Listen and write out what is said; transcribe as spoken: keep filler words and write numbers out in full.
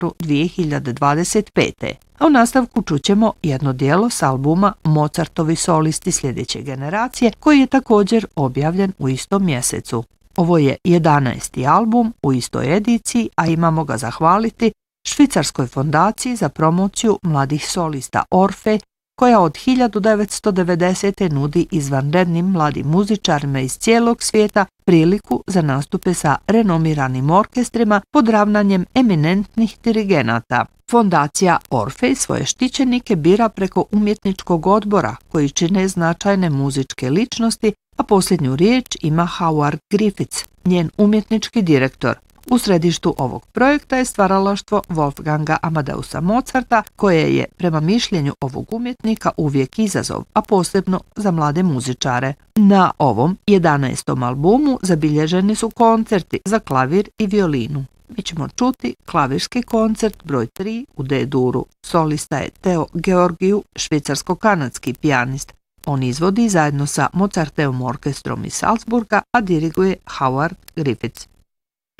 martu dvije hiljade dvadeset pete. A u nastavku čućemo jedno dijelo s albuma Mozartovi solisti sljedeće generacije, koji je također objavljen u istom mjesecu. Ovo je jedanaesti album u istoj ediciji, a imamo ga zahvaliti Švicarskoj fondaciji za promociju mladih solista Orfe, koja od hiljadu devetsto devedesete. nudi izvanrednim mladim muzičarima iz cijelog svijeta priliku za nastupe sa renomiranim orkestrima pod ravnanjem eminentnih dirigenata. Fondacija Orfej svoje štićenike bira preko umjetničkog odbora koji čine značajne muzičke ličnosti, a posljednju riječ ima Howard Griffiths, njen umjetnički direktor. U središtu ovog projekta je stvaralaštvo Wolfganga Amadeusa Mozarta, koje je, prema mišljenju ovog umjetnika, uvijek izazov, a posebno za mlade muzičare. Na ovom jedanaestom albumu zabilježeni su koncerti za klavir i violinu. Mi ćemo čuti klavirski koncert broj tri u D-duru. Solista je Theo Georgiou, švicarsko-kanadski pijanist. On izvodi zajedno sa Mozartevom orkestrom iz Salzburga, a diriguje Howard Griffiths.